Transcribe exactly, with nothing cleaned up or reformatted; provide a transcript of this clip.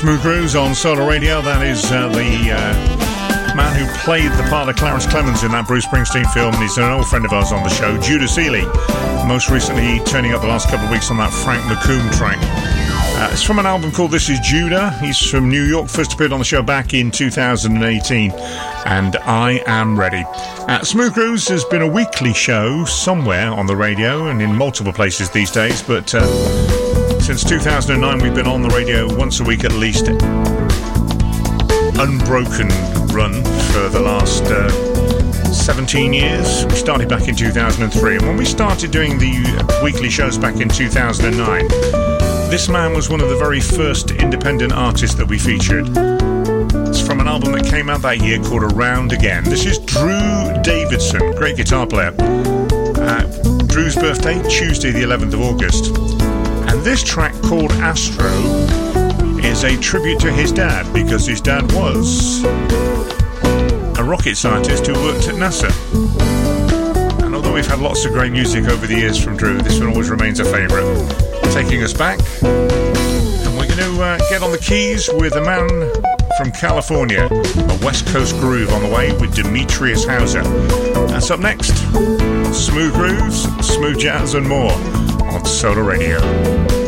Smooth Grooves on Solar Radio. That is uh, the uh, man who played the part of Clarence Clemens in that Bruce Springsteen film. He's an old friend of ours on the show, Judah Seeley. Most recently turning up the last couple of weeks on that Frank McComb track. Uh, it's from an album called This Is Judah. He's from New York, first appeared on the show back in two thousand eighteen. And I am ready. Uh, Smooth Grooves has been a weekly show somewhere on the radio and in multiple places these days, but uh, since two thousand nine we've been on the radio once a week at least. Unbroken run for the last uh, seventeen years. We started back in two thousand three, and when we started doing the weekly shows back in two thousand nine, this man was one of the very first independent artists that we featured. It's from an album that came out that year called Around Again. This is Drew Davidson, great guitar player. Uh, Drew's birthday, Tuesday the eleventh of August. And this track called Astro is a tribute to his dad, because his dad was a rocket scientist who worked at NASA. And although we've had lots of great music over the years from Drew, this one always remains a favourite. Taking us back, and we're going to uh, get on the keys with a man from California, a West Coast groove on the way with Demetrius Hauser. That's up next. Smooth Grooves, Smooth Jazz and more on Solar Radio.